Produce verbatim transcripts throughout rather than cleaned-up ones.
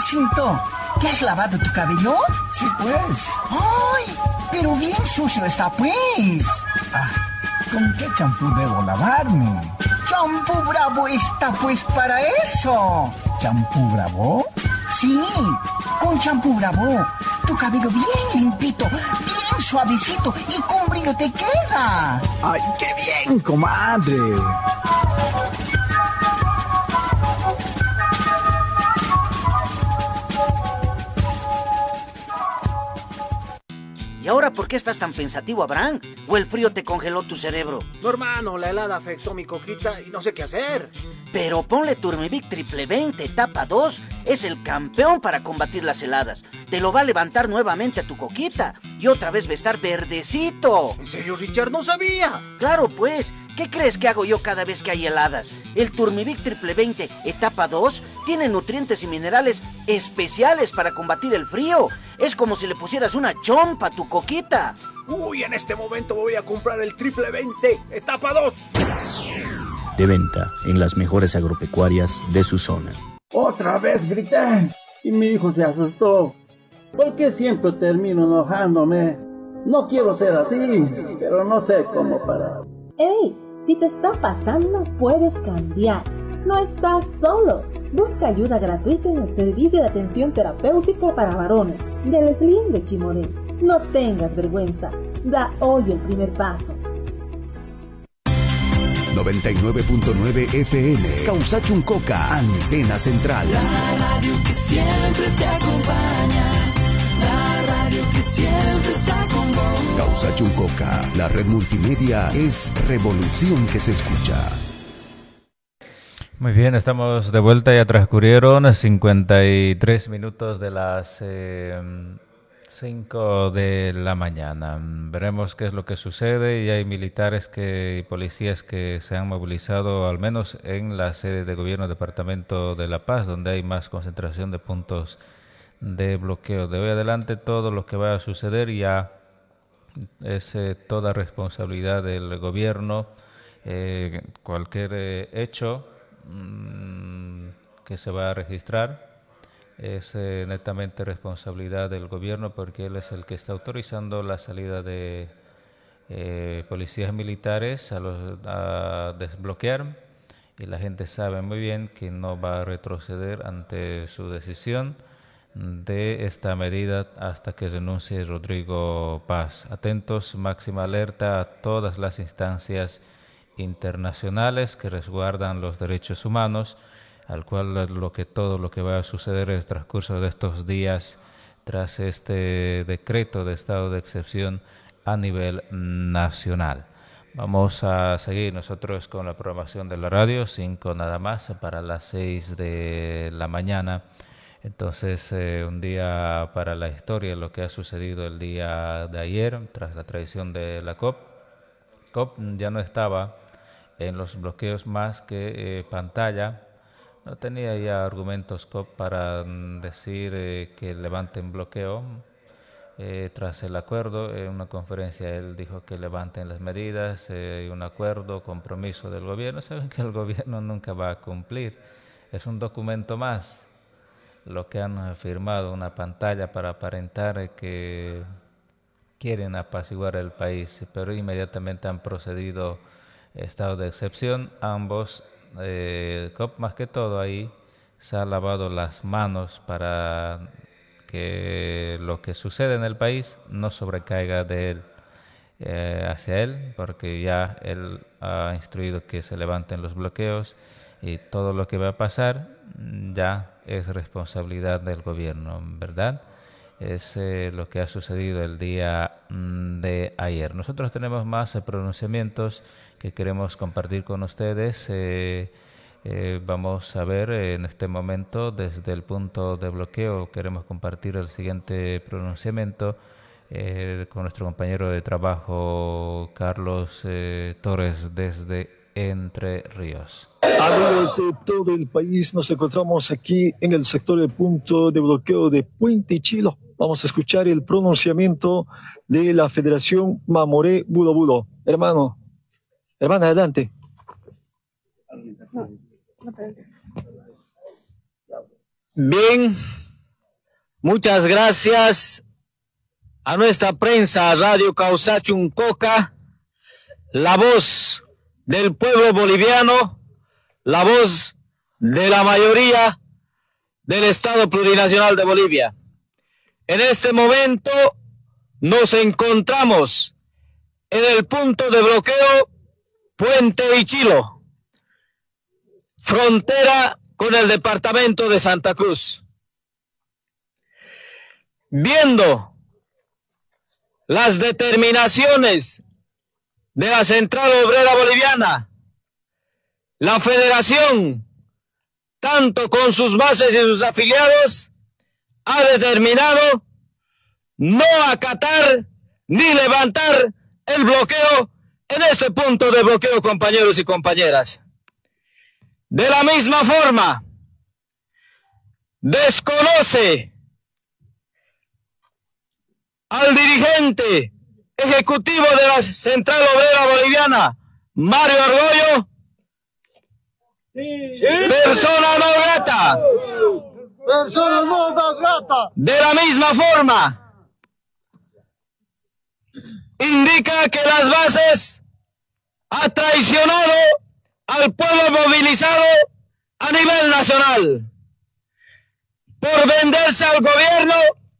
Jacinto, ¿te has lavado tu cabello? Sí, pues. ¡Ay! Pero bien sucio está, pues. Ah, ¿con qué champú debo lavarme? Champú Bravo está, pues, para eso. ¿Champú Bravo? Sí, con champú Bravo. Tu cabello bien limpito, bien suavecito y con brillo te queda. ¡Ay, qué bien, comadre! ¿Y ahora por qué estás tan pensativo, Abraham? ¿O el frío te congeló tu cerebro? No, hermano, la helada afectó mi coquita y no sé qué hacer. Pero ponle Turmivic Triple veinte etapa dos. Es el campeón para combatir las heladas. Te lo va a levantar nuevamente a tu coquita. Y otra vez va a estar verdecito. ¿En serio, Richard? ¡No sabía! Claro, pues. ¿Qué crees que hago yo cada vez que hay heladas? El Turmivic Triple veinte etapa dos tiene nutrientes y minerales especiales para combatir el frío. Es como si le pusieras una chompa a tu coquita. Uy, en este momento voy a comprar el Triple veinte etapa dos. De venta en las mejores agropecuarias de su zona. Otra vez grité y mi hijo se asustó. ¿Por qué siempre termino enojándome? No quiero ser así, pero no sé cómo parar. ¡Ey! Si te está pasando, puedes cambiar. No estás solo. Busca ayuda gratuita en el Servicio de Atención Terapéutica para Varones del S L I M de Chimoré. No tengas vergüenza. Da hoy el primer paso. noventa y nueve punto nueve F M, Causachuncoca, Antena Central. La radio que siempre te acompaña. La radio que siempre está con vos. Causachuncoca, la red multimedia es revolución que se escucha. Muy bien, estamos de vuelta, ya transcurrieron cincuenta y tres minutos de las eh, cinco de la mañana. Veremos qué es lo que sucede y hay militares que, y policías que se han movilizado al menos en la sede de gobierno departamento de La Paz, donde hay más concentración de puntos de bloqueo. De hoy adelante todo lo que va a suceder ya es eh, toda responsabilidad del gobierno. Eh, cualquier eh, hecho mmm, que se va a registrar es eh, netamente responsabilidad del gobierno, porque él es el que está autorizando la salida de eh, policías militares a, los, a desbloquear, y la gente sabe muy bien que no va a retroceder ante su decisión de esta medida hasta que renuncie Rodrigo Paz. Atentos, máxima alerta a todas las instancias internacionales que resguardan los derechos humanos, al cual lo que todo lo que va a suceder en el transcurso de estos días tras este decreto de estado de excepción a nivel nacional. Vamos a seguir nosotros con la programación de la radio, cinco nada más para las seis de la mañana. Entonces, eh, un día para la historia, lo que ha sucedido el día de ayer, tras la traición de la C O P. C O P ya no estaba en los bloqueos más que eh, pantalla. No tenía ya argumentos C O P para mm, decir eh, que levanten bloqueo. Eh, tras el acuerdo, en una conferencia él dijo que levanten las medidas, hay eh, un acuerdo, compromiso del gobierno. Saben que el gobierno nunca va a cumplir. Es un documento más lo que han firmado, una pantalla para aparentar que quieren apaciguar el país, pero inmediatamente han procedido estado de excepción. Ambos, eh, C O P más que todo ahí, se ha lavado las manos para que lo que sucede en el país no sobrecaiga de él eh, hacia él, porque ya él ha instruido que se levanten los bloqueos y todo lo que va a pasar ya es responsabilidad del gobierno, ¿verdad? Es eh, lo que ha sucedido el día mm, de ayer. Nosotros tenemos más eh, pronunciamientos que queremos compartir con ustedes. Eh, eh, vamos a ver eh, en este momento desde el punto de bloqueo. Queremos compartir el siguiente pronunciamiento eh, con nuestro compañero de trabajo Carlos eh, Torres desde Entre Ríos. Amigos de todo el país, nos encontramos aquí en el sector del punto de bloqueo de Puente Chilo. Vamos a escuchar el pronunciamiento de la Federación Mamoré Bulo Bulo. Hermano, hermana, adelante. Bien, Muchas gracias a nuestra prensa, Radio Causachun Coca, la voz del pueblo boliviano, la voz de la mayoría del Estado Plurinacional de Bolivia. En este momento nos encontramos en el punto de bloqueo Puente Ichilo, frontera con el departamento de Santa Cruz. Viendo las determinaciones de la Central Obrera Boliviana, la Federación, tanto con sus bases y sus afiliados, ha determinado no acatar ni levantar el bloqueo en este punto de bloqueo, compañeros y compañeras. De la misma forma, desconoce al dirigente ejecutivo de la Central Obrera Boliviana, Mario Arroyo, sí. persona no grata. Persona no grata. De la misma forma, indica que las bases ha traicionado al pueblo movilizado a nivel nacional por venderse al gobierno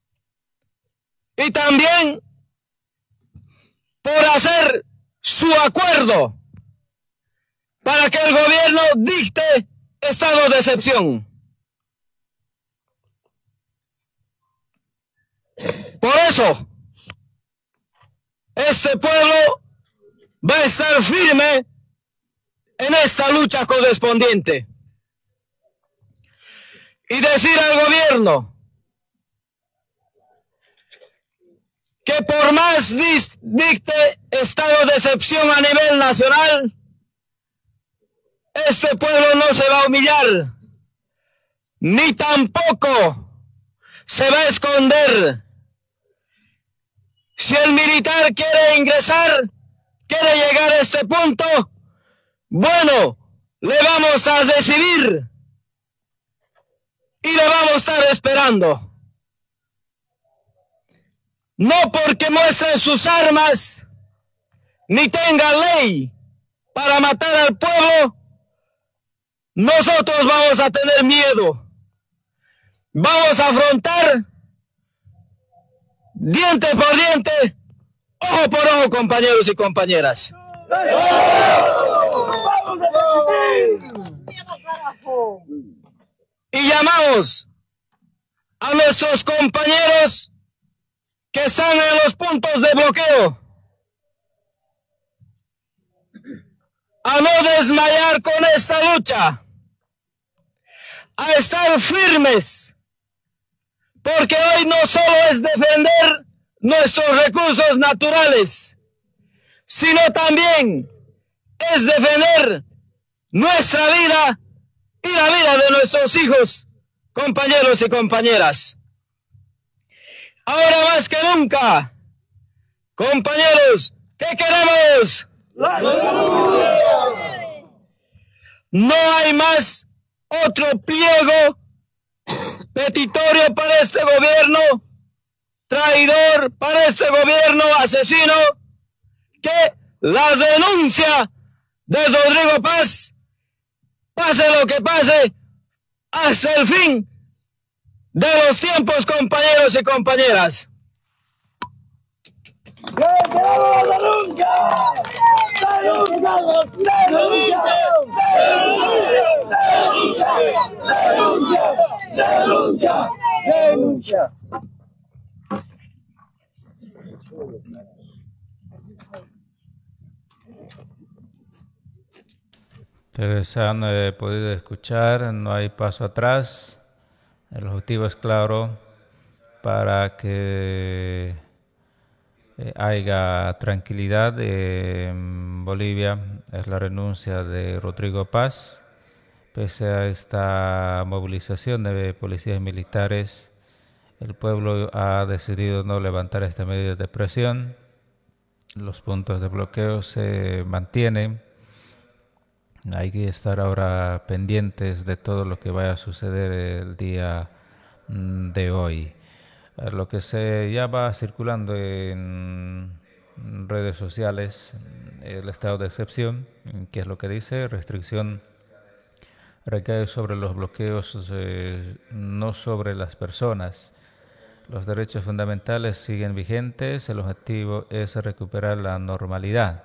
y también por hacer su acuerdo para que el gobierno dicte estado de excepción. Por eso, este pueblo va a estar firme en esta lucha correspondiente y decir al gobierno que por más dicte estado de excepción a nivel nacional, este pueblo no se va a humillar, ni tampoco se va a esconder. Si el militar quiere ingresar, quiere llegar a este punto, bueno, le vamos a recibir y le vamos a estar esperando. No porque muestren sus armas, ni tengan ley para matar al pueblo, nosotros vamos a tener miedo. Vamos a afrontar diente por diente, ojo por ojo, compañeros y compañeras. Y llamamos a nuestros compañeros que están en los puntos de bloqueo a no desmayar con esta lucha, a estar firmes, porque hoy no solo es defender nuestros recursos naturales, sino también es defender nuestra vida y la vida de nuestros hijos, compañeros y compañeras. Ahora más que nunca, compañeros, ¿qué queremos? No hay más otro pliego petitorio para este gobierno, traidor para este gobierno asesino, que la renuncia de Rodrigo Paz, pase lo que pase, hasta el fin de los tiempos, compañeros y compañeras. Ustedes han eh, podido escuchar, no hay paso atrás. El objetivo es claro, para que eh, haya tranquilidad en Bolivia. Es la renuncia de Rodrigo Paz. Pese a esta movilización de policías militares, el pueblo ha decidido no levantar esta medida de presión. Los puntos de bloqueo se mantienen. Hay que estar ahora pendientes de todo lo que vaya a suceder el día de hoy. Eh, lo que se ya va circulando en redes sociales, el estado de excepción, que es lo que dice, restricción recae sobre los bloqueos, eh, no sobre las personas. Los derechos fundamentales siguen vigentes, el objetivo es recuperar la normalidad.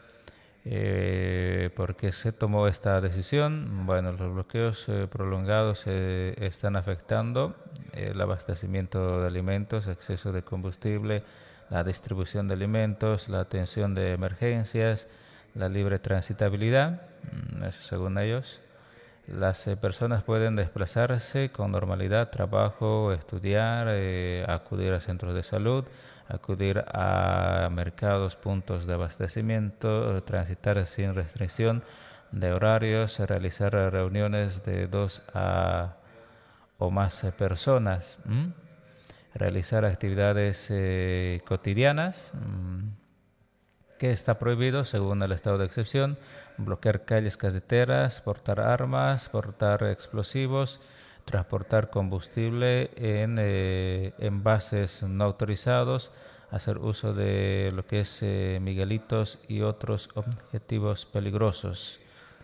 Eh, ¿Por qué se tomó esta decisión? Bueno, los bloqueos eh, prolongados eh, están afectando el abastecimiento de alimentos, exceso de combustible, la distribución de alimentos, la atención de emergencias, la libre transitabilidad, eso según ellos. Las eh, personas pueden desplazarse con normalidad, trabajo, estudiar, eh, acudir a centros de salud, acudir a mercados, puntos de abastecimiento, transitar sin restricción de horarios, realizar reuniones de dos a o más eh, personas, ¿m? realizar actividades eh, cotidianas, ¿m? que está prohibido según el estado de excepción, bloquear calles carreteras, portar armas, portar explosivos, transportar combustible en eh, envases no autorizados, hacer uso de lo que es eh, miguelitos y otros objetivos peligrosos.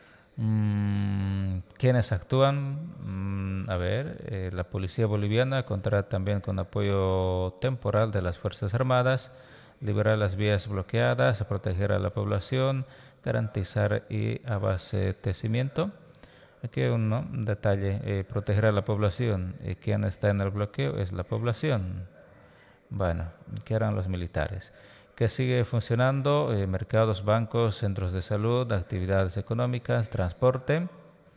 Mm, ¿Quiénes actúan? Mm, a ver, eh, la policía boliviana contará también con apoyo temporal de las Fuerzas Armadas, liberar las vías bloqueadas, proteger a la población, garantizar y abastecimiento. Aquí un ¿no? detalle, eh, proteger a la población. Eh, ¿Quién está en el bloqueo? Es la población. Bueno, ¿qué harán los militares? Que sigue funcionando, eh, mercados, bancos, centros de salud, actividades económicas, transporte.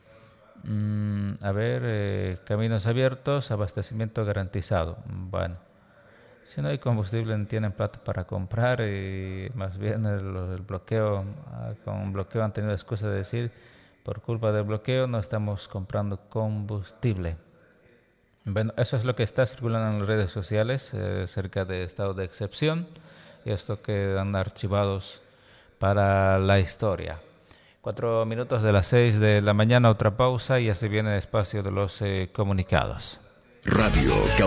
Mm, a ver, eh, caminos abiertos, abastecimiento garantizado. Bueno, si no hay combustible, no tienen plata para comprar y más bien el, el bloqueo, ah, con bloqueo han tenido excusa de decir, por culpa del bloqueo no estamos comprando combustible. Bueno, eso es lo que está circulando en las redes sociales eh, acerca de estado de excepción y esto quedan archivados para la historia. Cuatro minutos de las seis de la mañana, otra pausa y así viene el espacio de los eh, comunicados. Radio